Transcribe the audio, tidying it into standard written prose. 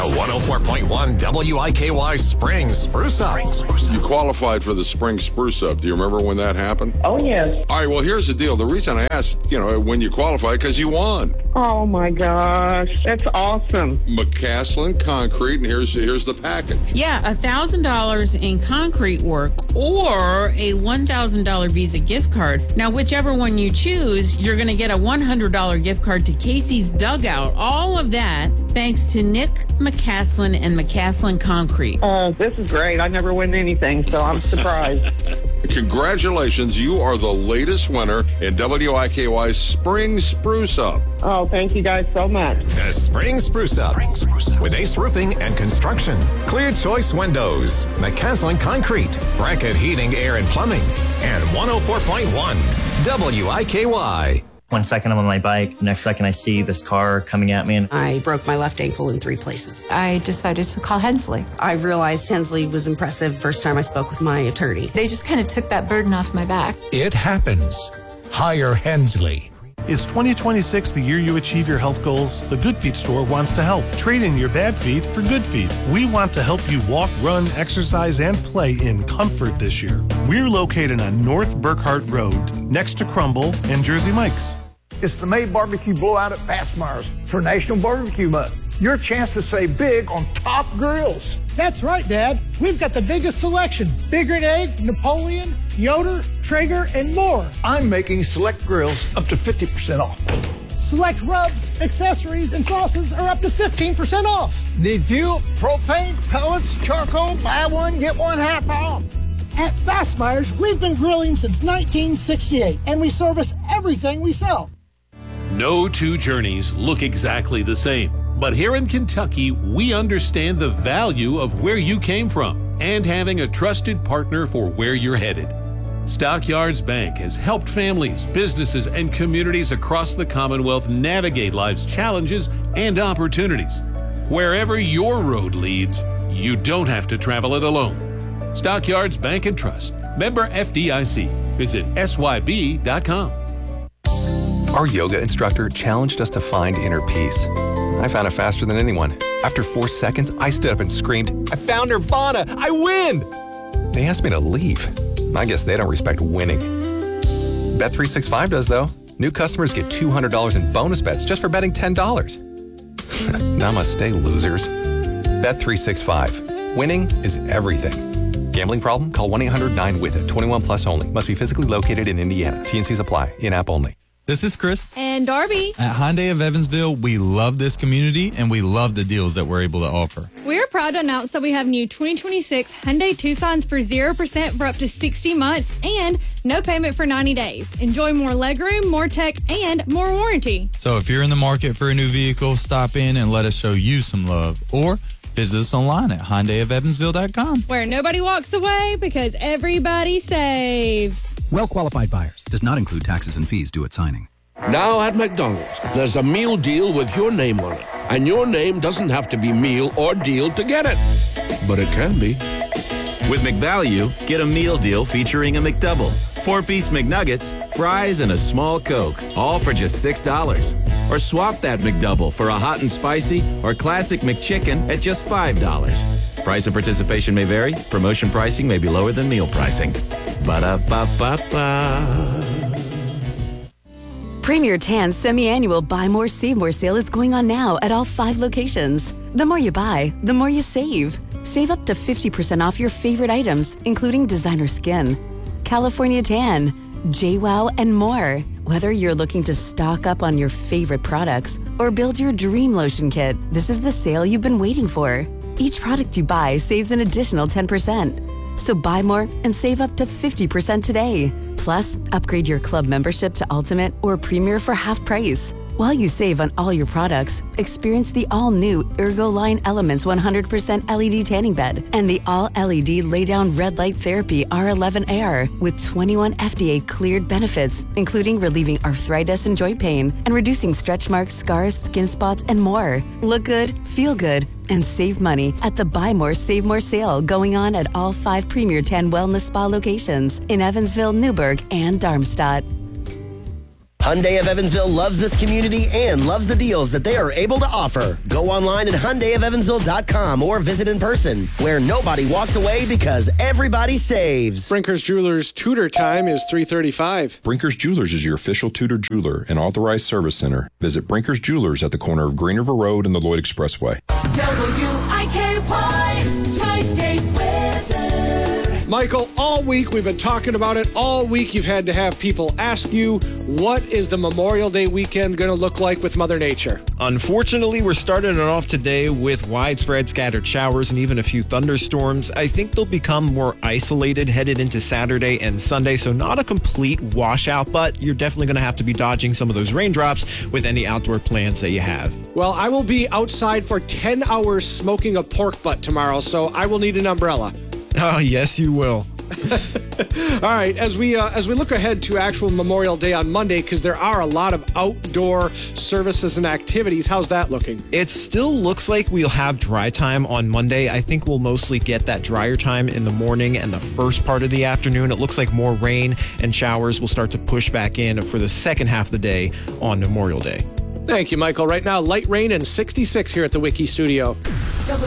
104.1 WIKY Spring Spruce Up. You qualified for the Spring Spruce Up. Do you remember when that happened? Oh, yes. All right, well, here's the deal. The reason I asked, when you qualified, because you won. Oh, my gosh. That's awesome. McCaslin Concrete, and here's the package. Yeah, $1,000 in concrete work or a $1,000 Visa gift card. Now, whichever one you choose, you're going to get a $100 gift card to Casey's Dugout. All of that thanks to Nick McCaslin and McCaslin Concrete. This is great. I never win anything, so I'm surprised. Congratulations. You are the latest winner in WIKY Spring Spruce Up. Oh, thank you guys so much. The Spring Spruce Up with Ace Roofing and Construction, Clear Choice Windows, McCaslin Concrete, Bracket Heating, Air and Plumbing, and 104.1 WIKY. 1 second I'm on my bike, next second I see this car coming at me. And I broke my left ankle in 3 places. I decided to call Hensley. I realized Hensley was impressive first time I spoke with my attorney. They just kind of took that burden off my back. It happens. Hire Hensley. Is 2026 the year you achieve your health goals? The Good Feet store wants to help. Trade in your bad feet for good feet. We want to help you walk, run, exercise, and play in comfort this year. We're located on North Burkhart Road, next to Crumble and Jersey Mike's. It's the May Barbecue Blowout at Fastmeyer's for National Barbecue Month. Your chance to save big on top grills. That's right, Dad. We've got the biggest selection. Bigger than Egg, Napoleon, Yoder, Traeger, and more. I'm making select grills up to 50% off. Select rubs, accessories, and sauces are up to 15% off. Need fuel, propane, pellets, charcoal, buy one, get one half off. At Fastmeyer's, we've been grilling since 1968, and we service everything we sell. No two journeys look exactly the same. But here in Kentucky, we understand the value of where you came from and having a trusted partner for where you're headed. Stockyards Bank has helped families, businesses, and communities across the Commonwealth navigate life's challenges and opportunities. Wherever your road leads, you don't have to travel it alone. Stockyards Bank and Trust. Member FDIC. Visit SYB.com. Our yoga instructor challenged us to find inner peace. I found it faster than anyone. After 4 seconds, I stood up and screamed, "I found Nirvana! I win!" They asked me to leave. I guess they don't respect winning. Bet365 does, though. New customers get $200 in bonus bets just for betting $10. Namaste, losers. Bet365. Winning is everything. Gambling problem? Call 1-800-9-WITH-IT. 21 plus only. Must be physically located in Indiana. T&Cs apply. In-app only. This is Chris. And Darby. At Hyundai of Evansville, we love this community and we love the deals that we're able to offer. We're proud to announce that we have new 2026 Hyundai Tucsons for 0% for up to 60 months and no payment for 90 days. Enjoy more legroom, more tech, and more warranty. So if you're in the market for a new vehicle, stop in and let us show you some love. Or visit us online at HyundaiofEvansville.com. Where nobody walks away because everybody saves. Well-qualified buyers. Does not include taxes and fees due at signing. Now at McDonald's, there's a meal deal with your name on it. And your name doesn't have to be meal or deal to get it. But it can be. With McValue, get a meal deal featuring a McDouble, 4-piece McNuggets, fries, and a small Coke, all for just $6. Or swap that McDouble for a hot and spicy or classic McChicken at just $5. Price and participation may vary. Promotion pricing may be lower than meal pricing. Ba-da-ba-ba-ba. Premier Tan's semi-annual Buy More, Save More sale is going on now at all 5 locations. The more you buy, the more you save. Save up to 50% off your favorite items, including designer skin, California Tan, JWoww, and more. Whether you're looking to stock up on your favorite products or build your dream lotion kit, this is the sale you've been waiting for. Each product you buy saves an additional 10%. So buy more and save up to 50% today. Plus, upgrade your club membership to Ultimate or Premier for half price. While you save on all your products, experience the all-new Ergoline Elements 100% LED tanning bed and the all-LED lay-down red light therapy R11 Air with 21 FDA-cleared benefits, including relieving arthritis and joint pain and reducing stretch marks, scars, skin spots, and more. Look good, feel good, and save money at the Buy More, Save More sale going on at all 5 Premier Tan Wellness Spa locations in Evansville, Newburgh, and Darmstadt. Hyundai of Evansville loves this community and loves the deals that they are able to offer. Go online at HyundaiofEvansville.com or visit in person, where nobody walks away because everybody saves. Brinker's Jewelers Tudor time is 3:35. Brinker's Jewelers is your official Tudor jeweler and authorized service center. Visit Brinker's Jewelers at the corner of Green River Road and the Lloyd Expressway. WIKY Tri-State Weather. Michael, all week we've been talking about it. All week you've had to have people ask you, what is the Memorial Day weekend going to look like with Mother Nature? Unfortunately, we're starting it off today with widespread scattered showers and even a few thunderstorms. I think they'll become more isolated headed into Saturday and Sunday, so not a complete washout, but you're definitely going to have to be dodging some of those raindrops with any outdoor plans that you have. Well, I will be outside for 10 hours smoking a pork butt tomorrow, so I will need an umbrella. Oh, yes, you will. All right, as we look ahead to actual Memorial Day on Monday, because there are a lot of outdoor services and activities, how's that looking? It still looks like we'll have dry time on Monday. I think we'll mostly get that drier time in the morning and the first part of the afternoon. It looks like more rain and showers will start to push back in for the second half of the day on Memorial Day. Thank you, Michael. Right now, light rain and 66 here at the Wiki Studio.